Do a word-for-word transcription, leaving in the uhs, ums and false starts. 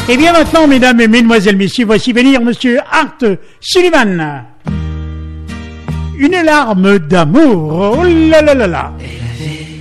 Et bien maintenant, mesdames et mesdemoiselles, messieurs, voici venir monsieur Art Sullivan. Une larme d'amour, oh là là là là.